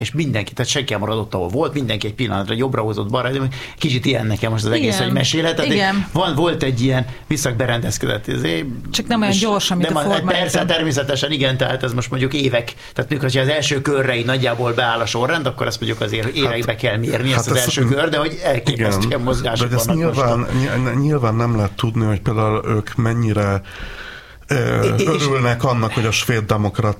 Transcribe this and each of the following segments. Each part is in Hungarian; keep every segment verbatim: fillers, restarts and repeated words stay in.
és mindenki, tehát senki nem maradott, ahol volt, mindenki egy pillanatra jobbra hozott, balra, kicsit ilyen nekem most az egész, igen, hogy mesélheted. Van, volt egy ilyen visszakberendezkedett. Csak nem olyan gyorsan, mint a kormány. Persze, természetesen igen, tehát ez most mondjuk évek, tehát mikor, hogyha az első körre így nagyjából beáll a sorrend, akkor azt mondjuk azért évekbe kell mérni hát ezt az első kör, de hogy elképesztően mozgások vannak. De nyilván, nyilván nem lehet tudni, hogy például ők mennyire örülnek annak, hogy a svéd demokrat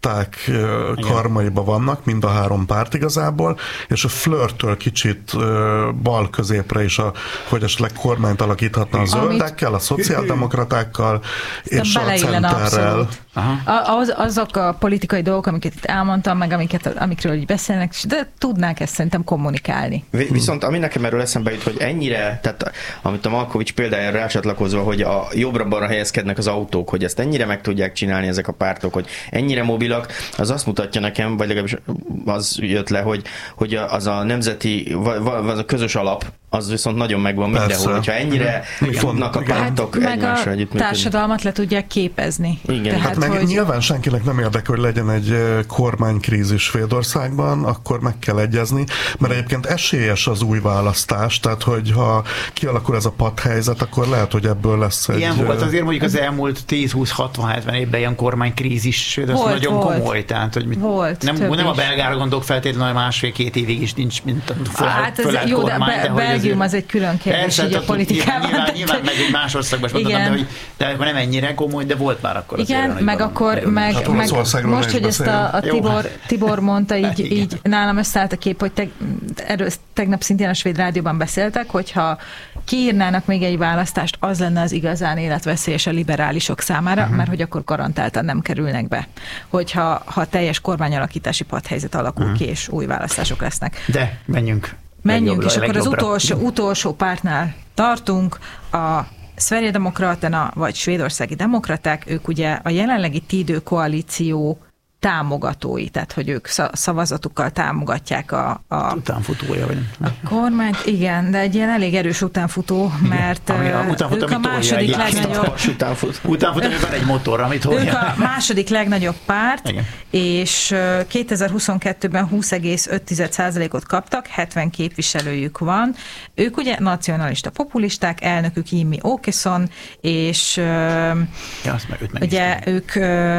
karmaiba vannak, mind a három párt igazából, és a Flörtől kicsit uh, bal középre is, a, hogy esetleg kormányt alakíthatna a zöldekkel, a szociáldemokratákkal és a centerrel. Az, azok a politikai dolgok, amiket itt elmondtam, meg amiket, amikről így beszélnek, de tudnák ezt szerintem kommunikálni. Viszont ami nekem erről eszembe jut, hogy ennyire, tehát amit a Malkovics példájára rácsatlakozva, hogy a jobbra-balra helyezkednek az autók, hogy ezt ennyire meg tudják csinálni ezek a pártok, hogy ennyire mobilak, az azt mutatja nekem, vagy legalábbis az jött le, hogy, hogy az a nemzeti, az a közös alap, az viszont nagyon megvan mindenhol, hogyha ennyire fognak a pártok hát egymásra együttműködni. A társadalmat le tudják képezni. Igen. Tehát, hát meg hogy... nyilván senkinek nem érdekel, hogy legyen egy kormánykrízis Svédországban, akkor meg kell egyezni, mert egyébként esélyes az új választás, tehát hogyha kialakul ez a padhelyzet, akkor lehet, hogy ebből lesz egy... Ilyen volt azért mondjuk az elmúlt tíz húsz hatvan hetven évben ilyen kormánykrízis, de az nagyon volt. Komoly, tehát hogy mit, volt, nem, nem a belgára gondolok feltétlenül, hogy másfél-két évig is nincs, mint föl, hát ez jó, kormány, de, be, Belgium az egy külön kérdés, így a politikában. Nyilván, nyilván meg egy más országban is mondtam, de, hogy, de akkor nem ennyire komoly, de volt már akkor az. Igen, meg akkor, meg, meg, meg most, hogy ezt a, a Tibor, Tibor mondta, így, így nálam összeállt a kép, hogy te, erről tegnap szintén a svéd rádióban beszéltek, hogyha kiírnának még egy választást, az lenne az igazán életveszélyes a liberálisok számára, uh-huh. mert hogy akkor garantáltan nem kerülnek be. Hogyha ha teljes kormányalakítási padhelyzet alakul uh-huh. ki, és új választások lesznek. De menjünk. Menjünk, és akkor az utolsó, utolsó pártnál tartunk, a Sverigedemokraterna, vagy svédországi demokraták, ők ugye a jelenlegi Tidő koalíció támogatói, tehát hogy ők szavazatukkal támogatják a, a, utánfutója, vagy a kormányt. Igen, de egy ilyen elég erős utánfutó, mert a, utánfutó, ők a második legnagyobb... Utánfutó, van egy motor, amit hol Ők a második legnagyobb párt, igen. És kétezer-huszonkettőben húsz egész öt százalékot kaptak, hetven képviselőjük van. Ők ugye nacionalista populisták, elnökük Jimmie Åkesson, és ja, ugye ők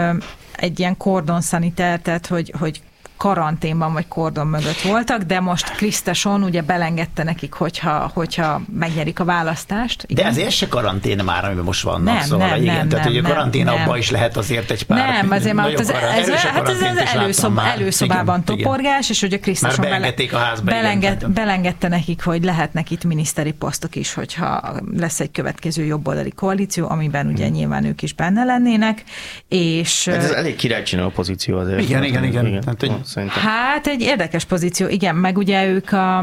egy ilyen kordon szaniter, tehát hogy, hogy karanténban vagy kordon mögött voltak, de most Kriszteson ugye belengedte nekik, hogyha, hogyha megnyerik a választást. Igen? De azért se karantén már, amiben most vannak. Nem, szóval, nem, igen, nem, tehát, hogy a karantén nem, abban is lehet azért egy pár. Nem, azért már az, ez, hát ez az előszob, előszobában igen, toporgás, igen. És hogy a Kriszteson bele, a házba, belenged, igen, belengedte nekik, hogy lehetnek itt miniszteri posztok is, hogyha lesz egy következő jobboldali koalíció, amiben ugye hmm. nyilván ők is benne lennének. És hát ez elég királycsináló pozíció azért. Igen, igen, igen. igen. igen. Hát, hát egy érdekes pozíció, igen, meg ugye ők a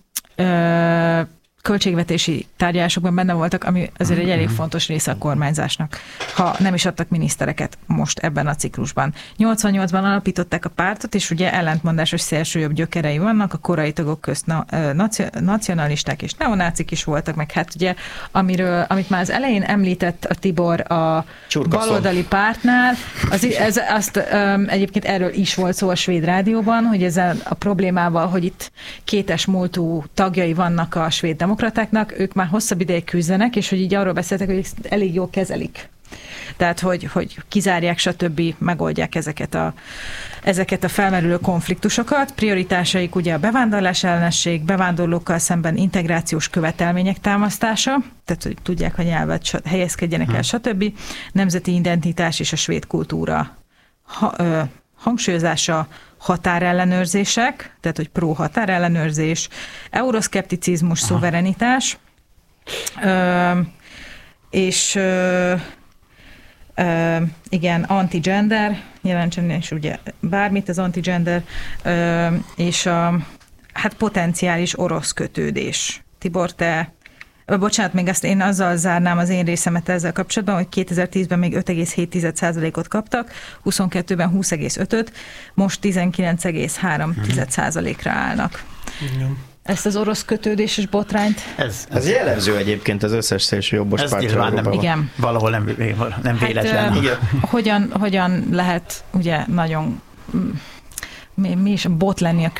ö, költségvetési tárgyalásokban benne voltak, ami azért egy elég fontos része a kormányzásnak, ha nem is adtak minisztereket most ebben a ciklusban. nyolcvannyolcban alapították a pártot, és ugye ellentmondásos szélsőjobb gyökerei vannak, a korai tagok közt na, nacionalisták és neonácik is voltak, meg hát ugye, amiről, amit már az elején említett a Tibor a Csurkaszon. Baloldali pártnál, az, ez, azt um, egyébként erről is volt szó a svéd rádióban, hogy ezzel a problémával, hogy itt kétes múltú tagjai vannak a svéd demokratáknak, ők már hosszabb ideig küzdenek, és hogy így arról beszéltek, hogy elég jól kezelik. Tehát, hogy, hogy kizárják, stb. Megoldják ezeket a, ezeket a felmerülő konfliktusokat. Prioritásaik ugye a bevándorlás ellenesség, bevándorlókkal szemben integrációs követelmények támasztása, tehát, hogy tudják a nyelvet, helyezkedjenek el, stb. Nemzeti identitás és a svéd kultúra ha, ö, hangsúlyozása, határellenőrzések, tehát, hogy pro-határellenőrzés, euroszkepticizmus, aha, szuverenitás, ö, és ö, ö, igen, anti-gender, jelentsen is ugye bármit az anti-gender, ö, és a hát potenciális orosz kötődés. Tibor, te bocsánat, még azt én azzal zárnám az én részemet ezzel kapcsolatban, hogy kétezer-tízben még öt egész hét százalékot kaptak, huszonkettőben húsz egész öt, most tizenkilenc egész három százalékra állnak. Igen. Ezt az orosz kötődéses botrányt? Ez, ez jellemző egyébként az összes szélső jobbos pártra. Nem, igen. Valahol nem, nem véletlen. Hát, hogyan, hogyan lehet ugye nagyon mi, mi is bot lenni a